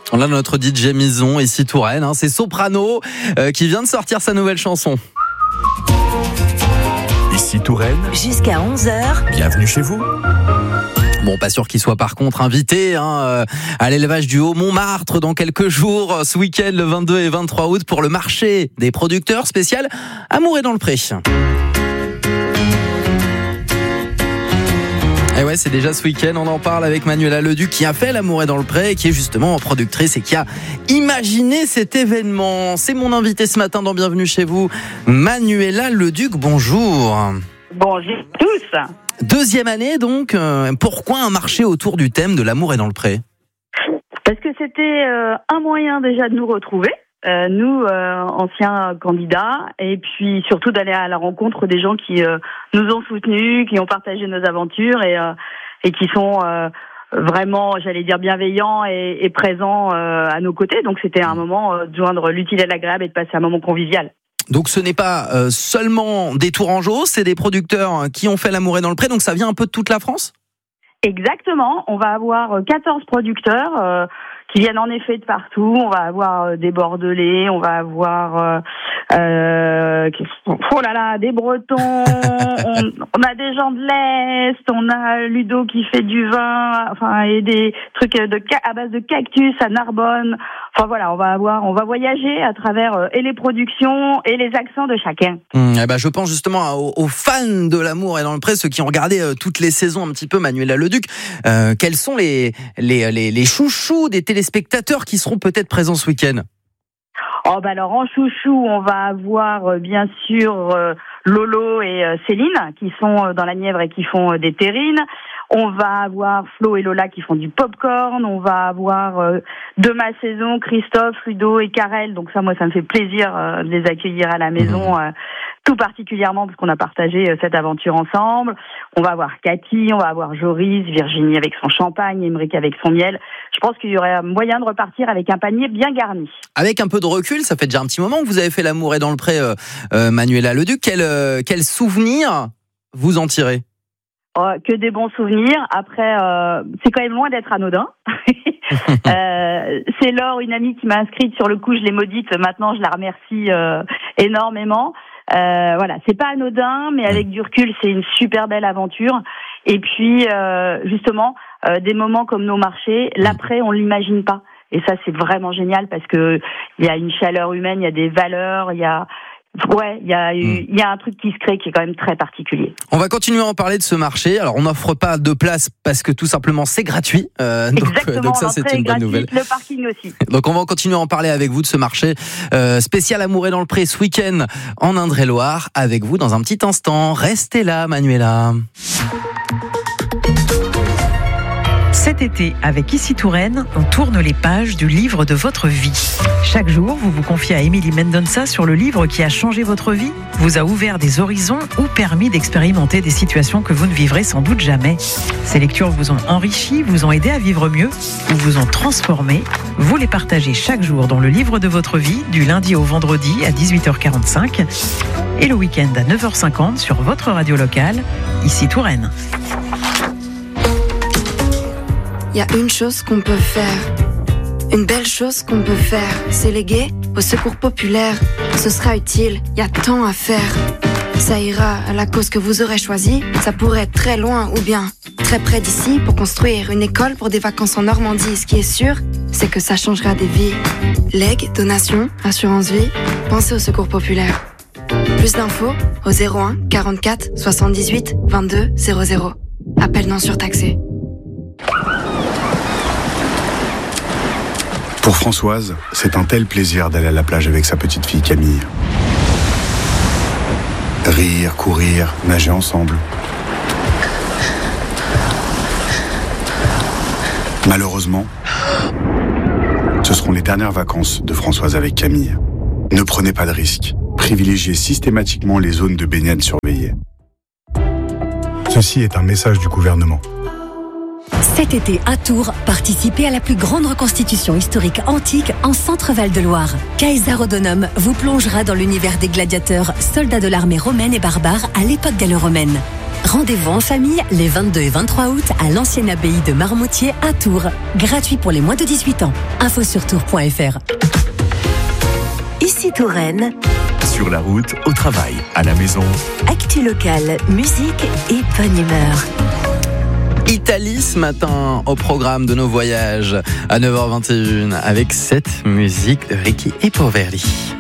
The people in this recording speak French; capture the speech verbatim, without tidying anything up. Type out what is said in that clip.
On a notre D J Mison ici Touraine, hein, c'est Soprano euh, qui vient de sortir sa nouvelle chanson. Ici Touraine, jusqu'à onze heures. Bienvenue chez vous. Bon, pas sûr qu'il soit par contre invité hein, à l'élevage du Haut-Montmartre dans quelques jours, ce week-end le vingt-deux et vingt-trois août pour le marché des producteurs spécial Amour est dans le pré. Et ouais, c'est déjà ce week-end, on en parle avec Manuela Leduc qui a fait L'Amour est dans le pré, qui est justement productrice et qui a imaginé cet événement. C'est mon invité ce matin dans Bienvenue chez vous, Manuela Leduc, bonjour. Bonjour à tous. Deuxième année donc, euh, pourquoi un marché autour du thème de L'amour est dans le pré ? Parce que c'était euh, un moyen déjà de nous retrouver. Euh, nous, euh, anciens candidats, et puis surtout d'aller à la rencontre des gens qui euh, nous ont soutenus, qui ont partagé nos aventures et, euh, et qui sont euh, vraiment, j'allais dire, bienveillants et, et présents euh, à nos côtés. Donc c'était un moment euh, de joindre l'utile et l'agréable et de passer un moment convivial. Donc ce n'est pas euh, seulement des Tourangeaux, c'est des producteurs qui ont fait L'amour est dans le pré, donc ça vient un peu de toute la France ? Exactement, on va avoir quatorze producteurs euh, qui viennent en effet de partout. On va avoir euh, des Bordelais, on va avoir euh, euh, oh là là, des Bretons, on, on a des gens de l'Est, on a Ludo qui fait du vin, enfin et des trucs de à base de cactus à Narbonne. Enfin voilà, on va avoir, on va voyager à travers euh, et les productions et les accents de chacun. Mmh, eh ben je pense justement aux, aux fans de L'amour est dans le pré, ceux qui ont regardé euh, toutes les saisons un petit peu, Manuela Leduc. Euh, quels sont les, les les les chouchous des téléspectateurs qui seront peut-être présents ce week-end ? Oh bah alors en chouchou, on va avoir euh, bien sûr euh, Lolo et euh, Céline qui sont euh, dans la Nièvre et qui font euh, des terrines. On va avoir Flo et Lola qui font du popcorn. On va avoir euh, de ma saison Christophe, Ludo et Karel. Donc ça, moi, ça me fait plaisir euh, de les accueillir à la maison, euh, tout particulièrement parce qu'on a partagé euh, cette aventure ensemble. On va avoir Cathy, on va avoir Joris, Virginie avec son champagne, Émeric avec son miel. Je pense qu'il y aurait moyen de repartir avec un panier bien garni. Avec un peu de recul, ça fait déjà un petit moment que vous avez fait L'amour est dans le pré, euh, euh, Manuela Leduc. Quel, euh, quel souvenir vous en tirez ? Oh, que des bons souvenirs. Après, euh, c'est quand même loin d'être anodin. euh, c'est Laure, une amie qui m'a inscrite sur le coup, je l'ai maudite. Maintenant, je la remercie euh, énormément. Euh, voilà, c'est pas anodin, mais avec du recul, c'est une super belle aventure. Et puis, euh, justement, euh, des moments comme nos marchés, l'après, on l'imagine pas. Et ça, c'est vraiment génial parce que il y a une chaleur humaine, il y a des valeurs, il y a Ouais, il y a eu, il y a un truc qui se crée qui est quand même très particulier. On va continuer à en parler de ce marché. Alors, on n'offre pas de place parce que tout simplement c'est gratuit. Euh, donc, Exactement, donc ça c'est une bonne nouvelle. Le parking aussi. Donc on va continuer à en parler avec vous de ce marché euh, spécial Amour est dans le pré ce week-end en Indre-et-Loire avec vous dans un petit instant. Restez là, Manuela. Cet été, avec Ici Touraine, on tourne les pages du livre de votre vie. Chaque jour, vous vous confiez à Émilie Mendonça sur le livre qui a changé votre vie, vous a ouvert des horizons ou permis d'expérimenter des situations que vous ne vivrez sans doute jamais. Ces lectures vous ont enrichi, vous ont aidé à vivre mieux ou vous ont transformé. Vous les partagez chaque jour dans le livre de votre vie, du lundi au vendredi à dix-huit heures quarante-cinq et le week-end à neuf heures cinquante sur votre radio locale, Ici Touraine. Il y a une chose qu'on peut faire, une belle chose qu'on peut faire, c'est léguer au secours populaire. Ce sera utile, il y a tant à faire. Ça ira à la cause que vous aurez choisie, ça pourrait être très loin ou bien très près d'ici pour construire une école pour des vacances en Normandie. Ce qui est sûr, c'est que ça changera des vies. Legs, donations, assurance vie, pensez au secours populaire. Plus d'infos au zéro un quarante-quatre soixante-dix-huit vingt-deux zéro zéro. Appel non surtaxé. Pour Françoise, c'est un tel plaisir d'aller à la plage avec sa petite fille Camille. Rire, courir, nager ensemble. Malheureusement, ce seront les dernières vacances de Françoise avec Camille. Ne prenez pas de risques. Privilégiez systématiquement les zones de baignade surveillées. Ceci est un message du gouvernement. Cet été, à Tours, participez à la plus grande reconstitution historique antique en Centre-Val de Loire. Caesar Odonum vous plongera dans l'univers des gladiateurs, soldats de l'armée romaine et barbare à l'époque gallo-romaine. Rendez-vous en famille les vingt-deux et vingt-trois août à l'ancienne abbaye de Marmoutier à Tours. Gratuit pour les moins de dix-huit ans. Info sur tours point f r. Ici Touraine. Sur la route, au travail, à la maison. Actu locale, musique et bonne humeur. Italie ce matin au programme de nos voyages à neuf heures vingt et une avec cette musique de Ricky et Poverly.